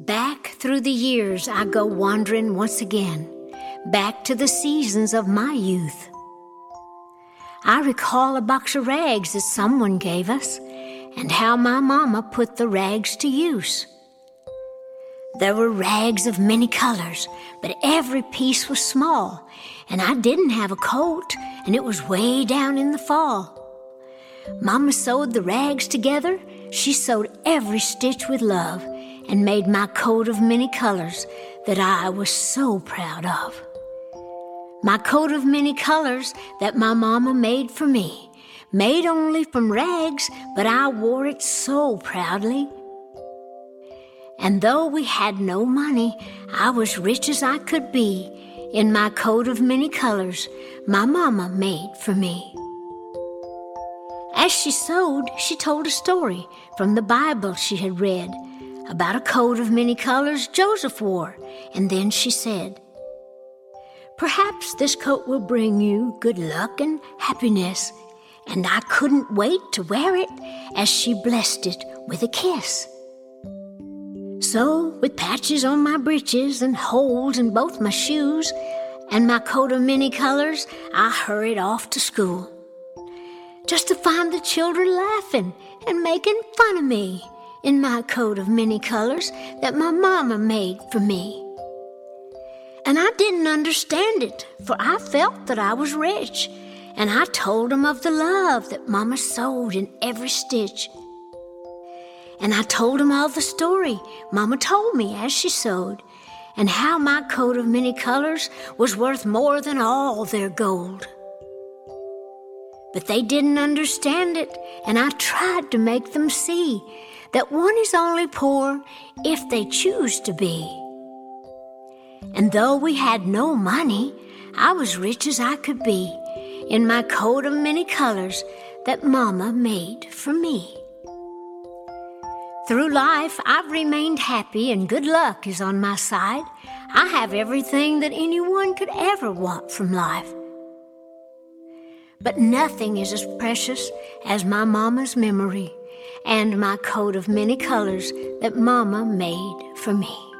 Back through the years I go wandering once again, back to the seasons of my youth. I recall a box of rags that someone gave us, and how my mama put the rags to use. There were rags of many colors, but every piece was small, and I didn't have a coat, and it was way down in the fall. Mama sewed the rags together. She sewed every stitch with love and made my coat of many colors that I was so proud of. My coat of many colors that my mama made for me, made only from rags, but I wore it so proudly. And though we had no money, I was rich as I could be in my coat of many colors my mama made for me. As she sewed, she told a story from the Bible she had read about a coat of many colors Joseph wore, and then she said, "Perhaps this coat will bring you good luck and happiness," and I couldn't wait to wear it as she blessed it with a kiss. So, with patches on my breeches and holes in both my shoes, and my coat of many colors, I hurried off to school, just to find the children laughing and making fun of me in my coat of many colors that my mama made for me. And I didn't understand it, for I felt that I was rich, and I told them of the love that Mama sewed in every stitch. And I told them all the story Mama told me as she sewed, and how my coat of many colors was worth more than all their gold. But they didn't understand it, and I tried to make them see that one is only poor if they choose to be. And though we had no money, I was rich as I could be in my coat of many colors that Mama made for me. Through life, I've remained happy and good luck is on my side. I have everything that anyone could ever want from life. But nothing is as precious as my mama's memory and my coat of many colors that Mama made for me.